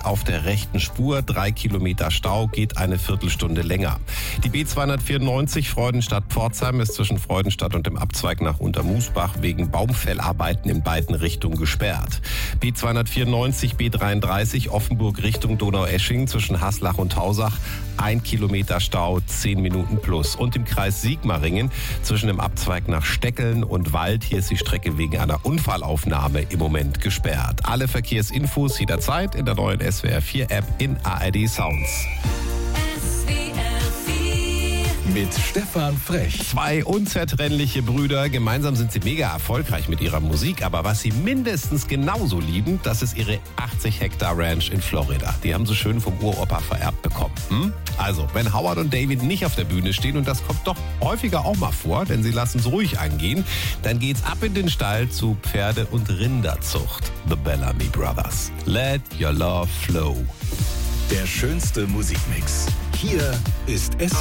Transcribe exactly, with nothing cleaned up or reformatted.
auf der rechten Spur. Drei Kilometer Stau, geht eine Viertelstunde länger. Die B zweihundertvierundneunzig Freudenstadt-Pforzheim ist zwischen Freudenstadt und dem Abzweig nach Untermusbach wegen Baumfellarbeiten in beiden Richtungen gesperrt. B zweihundertvierundneunzig B dreiunddreißig Offenburg Richtung Donaueschingen zwischen Haslach und Tausach. Ein Kilometer Stau, zehn Minuten plus. Und im Kreis Sigmaringen zwischen dem Abzweig nach Steckeln und Wald. Hier ist die Strecke wegen einer Unfallaufnahme im Moment gesperrt. Alle Verkehrsinfos jederzeit in der neuen S W R vier App in A R D Sounds. Mit Stefan Frech. Zwei unzertrennliche Brüder. Gemeinsam sind sie mega erfolgreich mit ihrer Musik. Aber was sie mindestens genauso lieben, das ist ihre achtzig Hektar Ranch in Florida. Die haben sie schön vom Uropa vererbt bekommen. Hm? Also, wenn Howard und David nicht auf der Bühne stehen, und das kommt doch häufiger auch mal vor, denn sie lassen es ruhig angehen, dann geht's ab in den Stall zu Pferde- und Rinderzucht. The Bellamy Brothers. Let your love flow. Der schönste Musikmix. Hier ist S